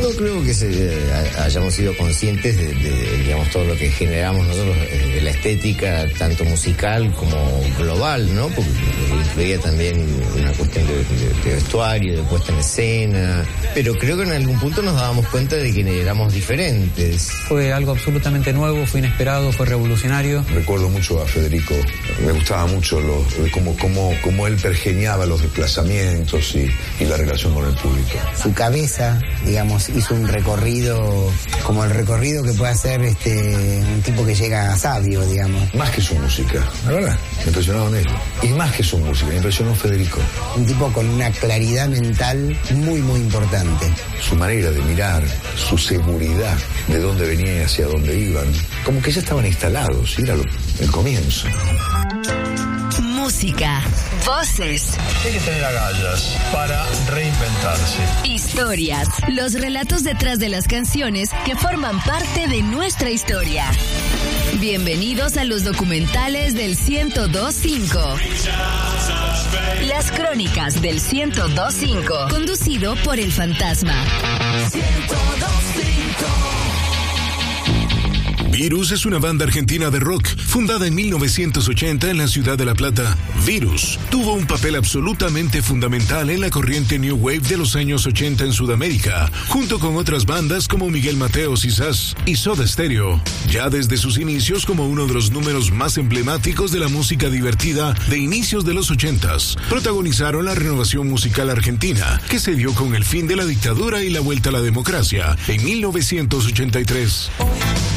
todo creo que hayamos sido conscientes de, digamos, todo lo que generamos nosotros, de la estética, tanto musical como global, ¿no? Porque incluía también una cuestión de vestuario, de puesta en escena, pero creo que en algún punto nos dábamos cuenta de que éramos diferentes. Fue algo absolutamente nuevo, fue inesperado, fue revolucionario. Recuerdo mucho a Federico, me gustaba mucho cómo él pergeñaba los desplazamientos y la relación con el público. Su cabeza, digamos, hizo un recorrido, como el recorrido que puede hacer un tipo que llega sabio, digamos. Más que su música, la verdad, me impresionaron ellos. Y más que su música, me impresionó Federico. Un tipo con una claridad mental muy, muy importante. Su manera de mirar, su seguridad de dónde venían y hacia dónde iban, como que ya estaban instalados, era el comienzo. Música, voces. Hay que tener agallas para reinventarse. Historias, los relatos detrás de las canciones que forman parte de nuestra historia. Bienvenidos a los documentales del 102.5. Las crónicas del 102.5. Conducido por El Fantasma. 102.5. Virus es una banda argentina de rock, fundada en 1980 en la ciudad de La Plata. Virus tuvo un papel absolutamente fundamental en la corriente New Wave de los años 80 en Sudamérica, junto con otras bandas como Miguel Mateos y Sass y Soda Stereo. Ya desde sus inicios como uno de los números más emblemáticos de la música divertida de inicios de los 80s, protagonizaron la renovación musical argentina, que se dio con el fin de la dictadura y la vuelta a la democracia en 1983.